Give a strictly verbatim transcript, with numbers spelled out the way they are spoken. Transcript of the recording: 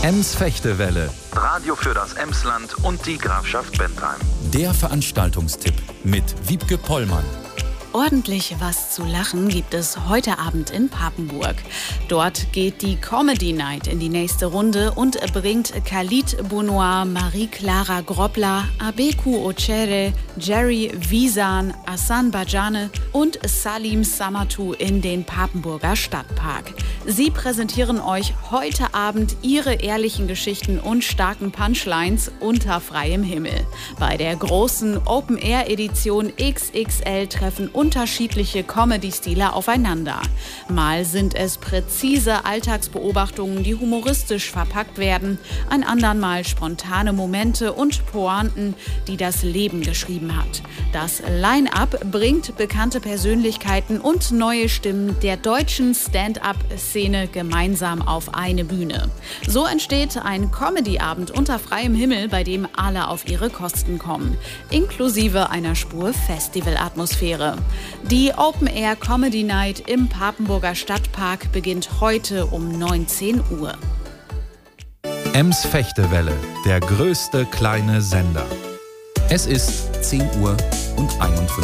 Ems Fechtewelle, Radio für das Emsland und die Grafschaft Bentheim. der Veranstaltungstipp mit Wiebke Pollmann. Ordentlich was zu lachen gibt es heute Abend in Papenburg. Dort geht die Comedy Night in die nächste Runde und bringt Khalid Bonoir, Marie-Clara Groppler, Abeku Ocere, Jerry Wiesan, Hassan Bajane und Salim Samatu in den Papenburger Stadtpark. Sie präsentieren euch heute Abend ihre ehrlichen Geschichten und starken Punchlines unter freiem Himmel. Bei der großen Open-Air-Edition X X L treffen unterschiedliche Comedy-Stile aufeinander. Mal sind es präzise Alltagsbeobachtungen, die humoristisch verpackt werden, ein andern Mal spontane Momente und Pointen, die das Leben geschrieben hat. Das Line-Up bringt bekannte Persönlichkeiten und neue Stimmen der deutschen Stand-up-Szene gemeinsam auf eine Bühne. So entsteht ein Comedy-Abend unter freiem Himmel, bei dem alle auf ihre Kosten kommen, inklusive einer Spur Festivalatmosphäre. Die Open Air Comedy Night im Papenburger Stadtpark beginnt heute um neunzehn Uhr. Ems Fechtewelle, der größte kleine Sender. Es ist zehn Uhr und einundfünfzig